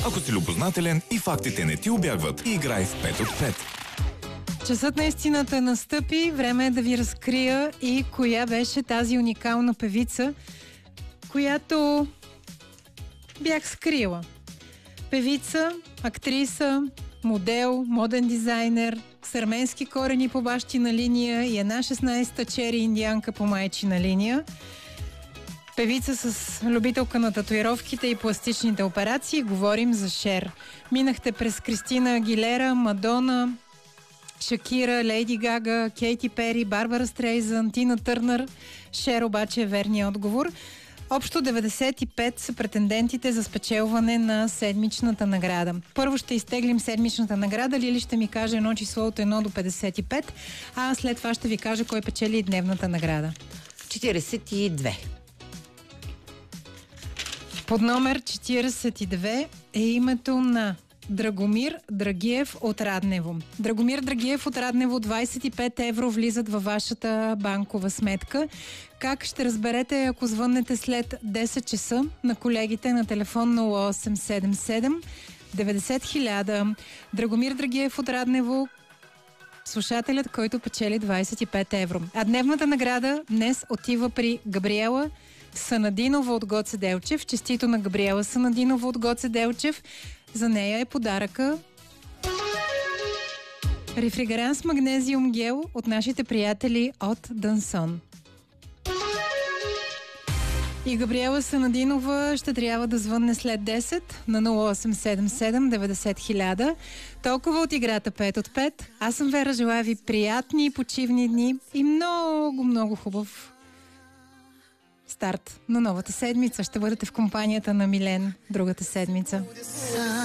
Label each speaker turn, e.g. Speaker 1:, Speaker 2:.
Speaker 1: Ако си любознателен и фактите не ти убягват, играй в 5 от 5.
Speaker 2: Часът на истината настъпи. Време е да ви разкрия и коя беше тази уникална певица, която бях скрила. Певица, актриса, модел, моден дизайнер, с арменски корени по бащина линия и една 16-та чери индианка по майчина линия. Певица с любителка на татуировките и пластичните операции. Говорим за Шер. Минахте през Кристина Агилера, Мадона, Шакира, Лейди Гага, Кейти Пери, Барбара Стрейзън, Тина Търнър. Шер обаче е верният отговор. Общо 95 са претендентите за спечелване на седмичната награда. Първо ще изтеглим седмичната награда. Лили ще ми каже едно число от 1 до 55, а след това ще ви кажа кой печели дневната награда.
Speaker 3: 42.
Speaker 2: Под номер 42 е името на Драгомир Драгиев от Раднево. Драгомир Драгиев от Раднево, 25 евро влизат във вашата банкова сметка. Как ще разберете, ако звъннете след 10 часа на колегите на телефон 0877 90 000. Драгомир Драгиев от Раднево, слушателят, който печели 25 евро. А дневната награда днес отива при Габриела Санадинова от Гоце Делчев. Честито на Габриела Санадинова от Гоце Делчев. За нея е подаръка рефригерант с магнезиум гел от нашите приятели от Дансон. И Габриела Санадинова ще трябва да звънне след 10 на 0877 90 000. Толкова от играта 5 от 5. Аз съм Вера, желая ви приятни почивни дни и много, много хубав старт на новата седмица. Ще бъдете в компанията на Милен другата седмица.